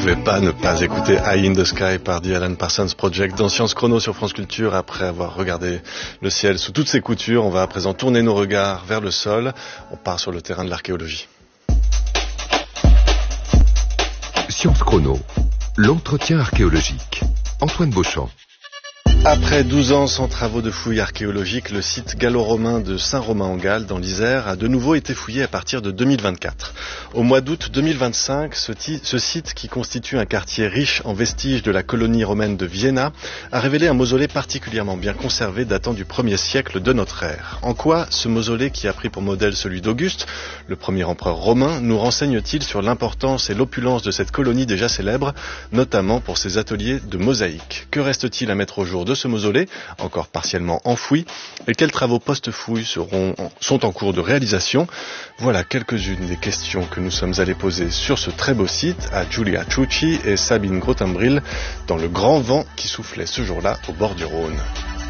pouvez pas ne pas écouter Eye in the Sky par The Alan Parsons Project dans Science Chrono sur France Culture. Après avoir regardé le ciel sous toutes ses coutures, on va à présent tourner nos regards vers le sol. On part sur le terrain de l'archéologie. Science Chrono, l'entretien archéologique. Antoine Beauchamp. Après 12 ans sans travaux de fouilles archéologiques, le site gallo-romain de Saint-Romain-en-Galles, dans l'Isère, a de nouveau été fouillé à partir de 2024. Au mois d'août 2025, ce site, qui constitue un quartier riche en vestiges de la colonie romaine de Vienna, a révélé un mausolée particulièrement bien conservé datant du 1er siècle de notre ère. En quoi ce mausolée, qui a pris pour modèle celui d'Auguste, le premier empereur romain, nous renseigne-t-il sur l'importance et l'opulence de cette colonie déjà célèbre, notamment pour ses ateliers de mosaïque? Que reste-t-il à mettre au jour de ce mausolée, encore partiellement enfoui, et quels travaux post-fouilles sont en cours de réalisation? Voilà quelques-unes des questions que nous sommes allés poser sur ce très beau site à Giulia Ciucci et Sabine Grottembrill dans le grand vent qui soufflait ce jour-là au bord du Rhône.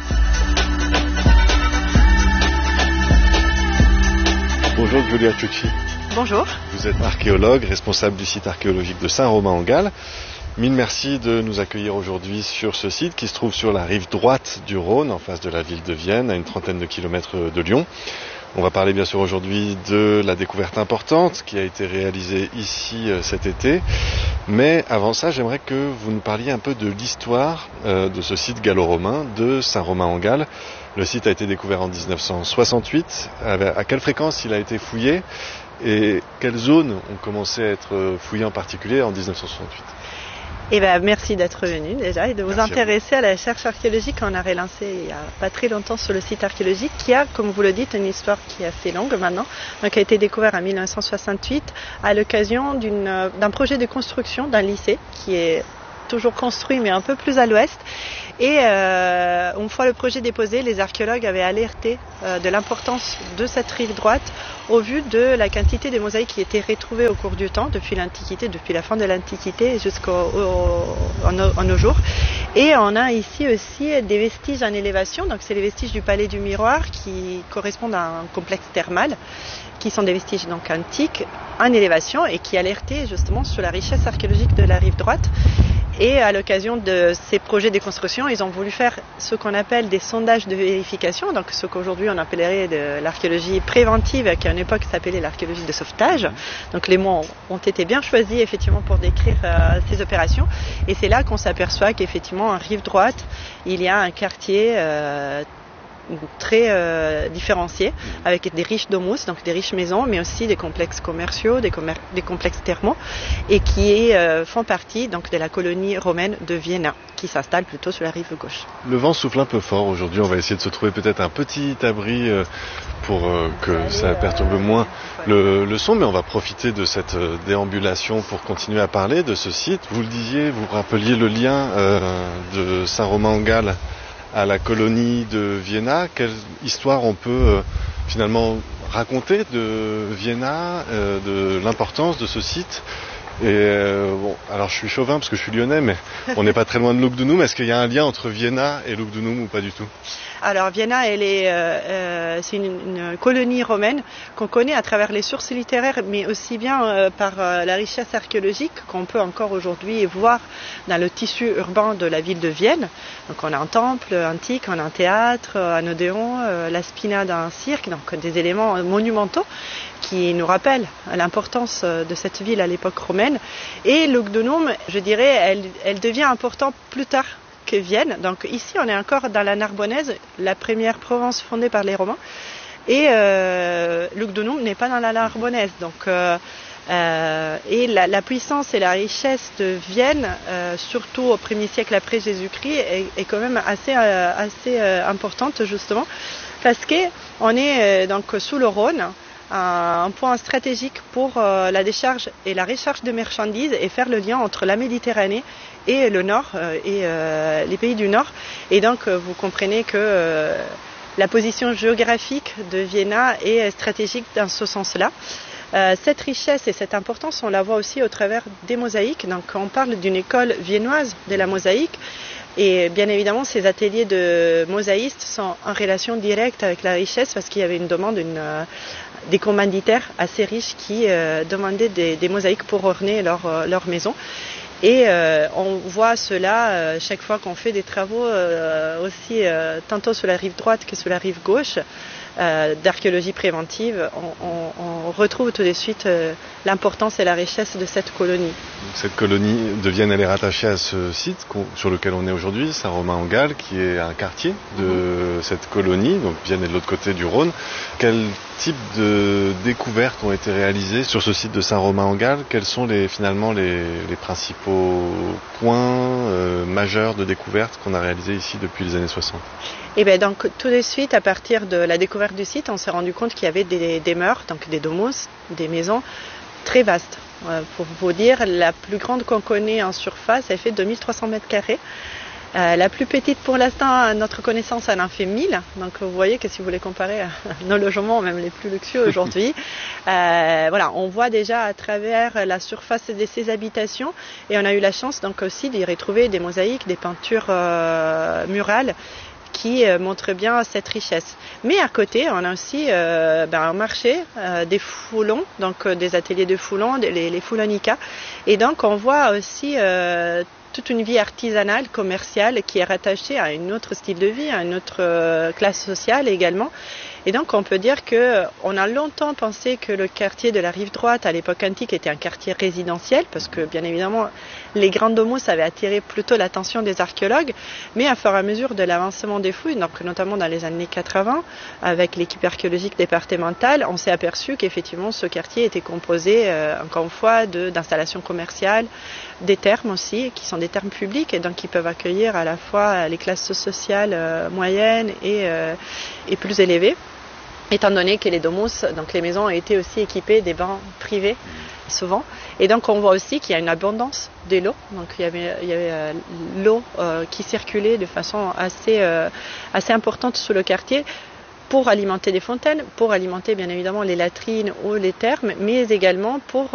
Bonjour Giulia Ciucci. Bonjour. Vous êtes archéologue, responsable du site archéologique de Saint-Romain-en-Galles. Mille merci de nous accueillir aujourd'hui sur ce site qui se trouve sur la rive droite du Rhône, en face de la ville de Vienne, à une trentaine de kilomètres de Lyon. On va parler bien sûr aujourd'hui de la découverte importante qui a été réalisée ici cet été. Mais avant ça, j'aimerais que vous nous parliez un peu de l'histoire de ce site gallo-romain de Saint-Romain-en-Galles. Le site a été découvert en 1968. À quelle fréquence il a été fouillé et quelles zones ont commencé à être fouillées en particulier en 1968? Merci d'être venu déjà et de vous intéresser à la recherche archéologique qu'on a relancée il n'y a pas très longtemps sur le site archéologique qui a, comme vous le dites, une histoire qui est assez longue maintenant, donc a été découvert en 1968 à l'occasion d'un projet de construction d'un lycée qui est toujours construit mais un peu plus à l'ouest. Et une fois le projet déposé, les archéologues avaient alerté de l'importance de cette rive droite au vu de la quantité de mosaïques qui étaient retrouvées au cours du temps, depuis l'Antiquité, depuis la fin de l'Antiquité jusqu'en nos jours. Et on a ici aussi des vestiges en élévation, donc c'est les vestiges du palais du Miroir qui correspondent à un complexe thermal, qui sont des vestiges donc antiques en élévation et qui alertaient justement sur la richesse archéologique de la rive droite. Et à l'occasion de ces projets de construction, ils ont voulu faire ce qu'on appelle des sondages de vérification, donc ce qu'aujourd'hui on appellerait de l'archéologie préventive, qui à une époque s'appelait l'archéologie de sauvetage. Donc les mots ont été bien choisis effectivement pour décrire ces opérations. Et c'est là qu'on s'aperçoit qu'effectivement en rive droite, il y a un quartier très différenciés, avec des riches domus, donc des riches maisons, mais aussi des complexes commerciaux, des complexes thermaux, et qui font partie donc de la colonie romaine de Vienna, qui s'installe plutôt sur la rive gauche. Le vent souffle un peu fort aujourd'hui, on va essayer de se trouver peut-être un petit abri pour que ça perturbe moins le son, mais on va profiter de cette déambulation pour continuer à parler de ce site. Vous le disiez, vous rappeliez le lien de Saint-Romain-en-Galles à la colonie de Vienna. Quelle histoire on peut finalement raconter de Vienna, de l'importance de ce site? Et alors je suis chauvin parce que je suis lyonnais, mais on n'est pas très loin de Lugdunum. Est-ce qu'il y a un lien entre Vienna et Lugdunum ou pas du tout? Alors Vienna, c'est une colonie romaine qu'on connaît à travers les sources littéraires, mais aussi bien par la richesse archéologique qu'on peut encore aujourd'hui voir dans le tissu urbain de la ville de Vienne. Donc on a un temple antique, on a un théâtre, un odéon, la spina d'un cirque, donc des éléments monumentaux qui nous rappellent l'importance de cette ville à l'époque romaine. Et Lugdunum, je dirais, elle devient importante plus tard que Vienne. Donc ici, on est encore dans la Narbonnaise, la première province fondée par les Romains. Et Lugdunum n'est pas dans la Narbonnaise. Donc, et la puissance et la richesse de Vienne, surtout au 1er siècle après Jésus-Christ, est quand même assez importante justement, parce qu'on est donc sous le Rhône, un point stratégique pour la décharge et la recharge de marchandises et faire le lien entre la Méditerranée et le Nord et les pays du Nord. Et donc vous comprenez que la position géographique de Vienna est stratégique dans ce sens-là. Cette richesse et cette importance, on la voit aussi au travers des mosaïques. Donc on parle d'une école viennoise de la mosaïque. Et bien évidemment, ces ateliers de mosaïstes sont en relation directe avec la richesse parce qu'il y avait une demande des commanditaires assez riches qui demandaient des mosaïques pour orner leur maison. Et on voit cela chaque fois qu'on fait des travaux aussi tantôt sur la rive droite que sur la rive gauche d'archéologie préventive. On retrouve tout de suite l'importance et la richesse de cette colonie. Donc cette colonie elle est rattachée à ce site sur lequel on est aujourd'hui, Saint-Romain-en-Galles, qui est un quartier de cette colonie, donc Vienne est de l'autre côté du Rhône. Quel type de découvertes ont été réalisées sur ce site de Saint-Romain-en-Galles? Quels sont finalement les principaux points majeurs de découverte qu'on a réalisés ici depuis les années 60? Et bien donc tout de suite, à partir de la découverte du site, on s'est rendu compte qu'il y avait des mœurs, donc des domos, des maisons très vastes. Pour vous dire, la plus grande qu'on connaît en surface, elle fait 2300 mètres carrés. La plus petite pour l'instant, à notre connaissance, elle en fait 1000. Donc vous voyez que si vous voulez comparer nos logements, même les plus luxueux aujourd'hui, voilà, on voit déjà à travers la surface de ces habitations, et on a eu la chance donc aussi d'y retrouver des mosaïques, des peintures murales qui montrent bien cette richesse. Mais à côté, on a aussi un marché, des foulons, donc des ateliers de foulons, les foulonikas. Et donc on voit aussi toute une vie artisanale, commerciale, qui est rattachée à un autre style de vie, à une autre classe sociale également. Et donc on peut dire qu'on a longtemps pensé que le quartier de la rive droite à l'époque antique était un quartier résidentiel, parce que bien évidemment les grandes domos avaient attiré plutôt l'attention des archéologues, mais à fur et à mesure de l'avancement des fouilles, donc notamment dans les années 80, avec l'équipe archéologique départementale, on s'est aperçu qu'effectivement ce quartier était composé encore une fois d'installations commerciales, des thermes aussi, qui sont des thermes publics et donc qui peuvent accueillir à la fois les classes sociales moyennes et plus élevées, étant donné que les domos, donc les maisons, ont été aussi équipées des bains privés souvent. Et donc on voit aussi qu'il y a une abondance de l'eau. Donc il y avait l'eau qui circulait de façon assez importante sous le quartier, pour alimenter des fontaines, pour alimenter bien évidemment les latrines ou les thermes, mais également pour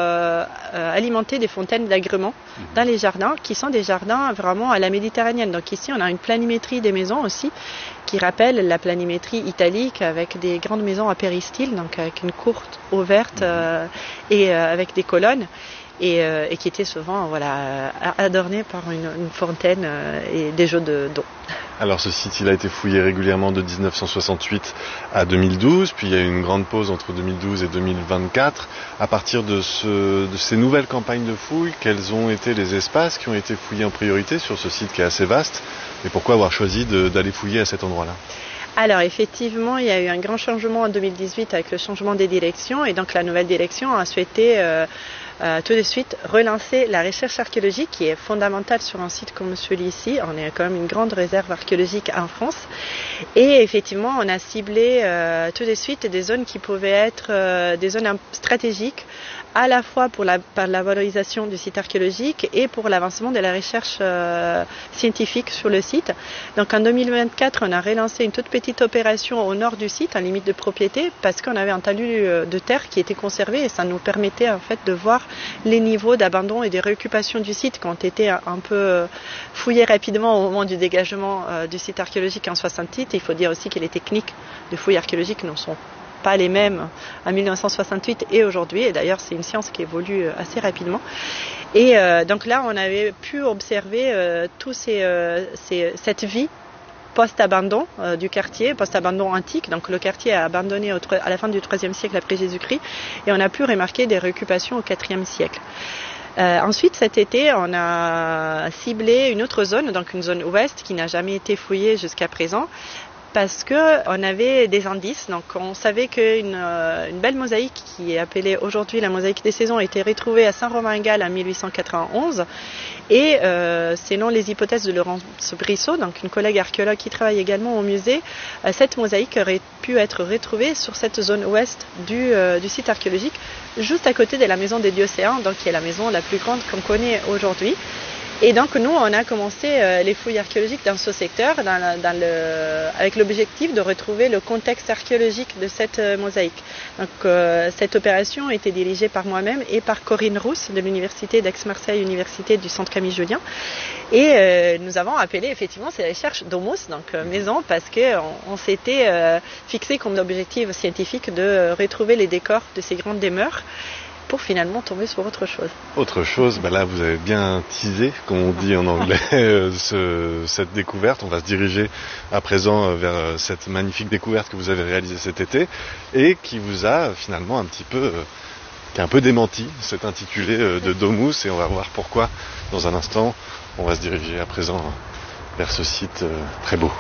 alimenter des fontaines d'agrément dans les jardins, qui sont des jardins vraiment à la méditerranéenne. Donc ici, on a une planimétrie des maisons aussi, qui rappelle la planimétrie italique, avec des grandes maisons à péristyle, donc avec une cour ouverte et avec des colonnes. Et qui était souvent adorné par une fontaine et des jeux d'eau. Alors ce site, il a été fouillé régulièrement de 1968 à 2012, puis il y a eu une grande pause entre 2012 et 2024. À partir de ces nouvelles campagnes de fouilles, quels ont été les espaces qui ont été fouillés en priorité sur ce site qui est assez vaste, et pourquoi avoir choisi d'aller fouiller à cet endroit-là? Alors effectivement, il y a eu un grand changement en 2018 avec le changement des directions, et donc la nouvelle direction a souhaité tout de suite relancer la recherche archéologique, qui est fondamentale sur un site comme celui-ci. On est quand même une grande réserve archéologique en France, et effectivement on a ciblé tout de suite des zones qui pouvaient être des zones stratégiques, à la fois par la valorisation du site archéologique et pour l'avancement de la recherche scientifique sur le site. Donc en 2024, on a relancé une toute petite opération au nord du site, en limite de propriété, parce qu'on avait un talus de terre qui était conservé, et ça nous permettait en fait de voir les niveaux d'abandon et de réoccupation du site qui ont été un peu fouillés rapidement au moment du dégagement du site archéologique en 68. Et il faut dire aussi que les techniques de fouilles archéologiques ne sont pas les mêmes en 1968 et aujourd'hui, et d'ailleurs c'est une science qui évolue assez rapidement. Et donc là on avait pu observer cette vie post-abandon du quartier, post-abandon antique. Donc le quartier a abandonné à la fin du IIIe siècle après Jésus-Christ, et on a pu remarquer des réoccupations au IVe siècle. Ensuite, cet été, on a ciblé une autre zone, donc une zone ouest qui n'a jamais été fouillée jusqu'à présent, parce qu'on avait des indices. Donc on savait qu'une belle mosaïque, qui est appelée aujourd'hui la mosaïque des saisons, a été retrouvée à Saint-Romain-en-Galles en 1891. Et selon les hypothèses de Laurence Brissot, donc une collègue archéologue qui travaille également au musée, cette mosaïque aurait pu être retrouvée sur cette zone ouest du site archéologique, juste à côté de la maison des Diocéens, donc qui est la maison la plus grande qu'on connaît aujourd'hui. Et donc nous, on a commencé les fouilles archéologiques dans ce secteur avec l'objectif de retrouver le contexte archéologique de cette mosaïque. Donc cette opération a été dirigée par moi-même et par Corinne Rousse de l'Université d'Aix-Marseille, Université du Centre Camille Julien. Et nous avons appelé effectivement ces recherches domus, donc maison, parce qu'on s'était fixé comme objectif scientifique de retrouver les décors de ces grandes demeures, pour finalement tomber sur autre chose. Autre chose, là vous avez bien teasé, comme on dit en anglais, cette découverte. On va se diriger à présent vers cette magnifique découverte que vous avez réalisée cet été et qui vous a finalement qui a un peu démenti cet intitulé de Domus, et on va voir pourquoi dans un instant. On va se diriger à présent vers ce site très beau.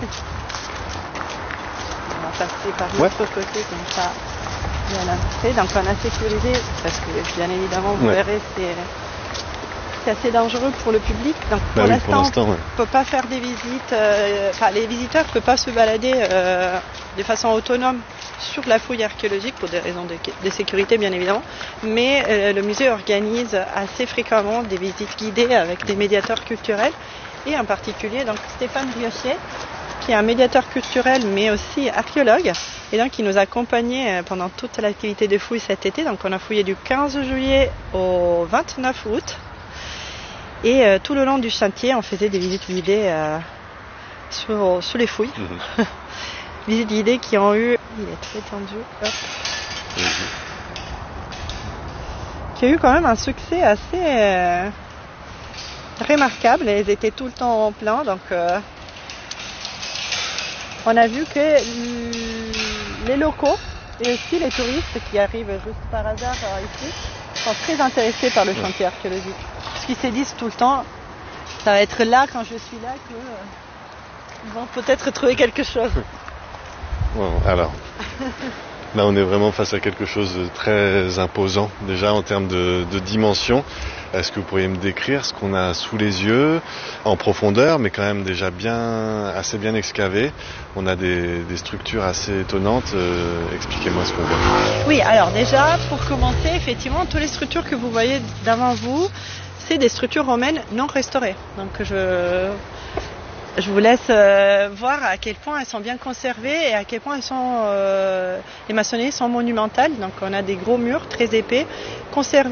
On va passer par l'autre côté comme ça. Donc on a sécurisé, parce que bien évidemment vous verrez c'est assez dangereux pour le public. Donc pour l'instant on ne peut pas faire des visites, les visiteurs ne peuvent pas se balader de façon autonome sur la fouille archéologique pour des raisons de sécurité bien évidemment, mais le musée organise assez fréquemment des visites guidées avec des médiateurs culturels, et en particulier donc Stéphane Riochet, qui est un médiateur culturel mais aussi archéologue, et donc qui nous a accompagnés pendant toute l'activité de fouille cet été. Donc on a fouillé du 15 juillet au 29 août, et tout le long du chantier on faisait des visites guidées sous les fouilles. Visites guidées qui ont eu, il est très tendu, qui a eu quand même un succès assez remarquable, et elles étaient tout le temps en plein, donc on a vu que les locaux et aussi les touristes qui arrivent juste par hasard ici sont très intéressés par le chantier archéologique. Parce qu'ils se disent tout le temps, ça va être là quand je suis là qu'ils vont peut-être trouver quelque chose. Bon, alors, là on est vraiment face à quelque chose de très imposant déjà en termes de dimension. Est-ce que vous pourriez me décrire ce qu'on a sous les yeux, en profondeur, mais quand même déjà assez bien excavé? On a des structures assez étonnantes. Expliquez-moi ce qu'on voit. Oui, alors déjà, pour commencer, effectivement, toutes les structures que vous voyez devant vous, c'est des structures romaines non restaurées. Donc je vous laisse voir à quel point elles sont bien conservées et à quel point les maçonneries sont monumentales. Donc on a des gros murs très épais, conservés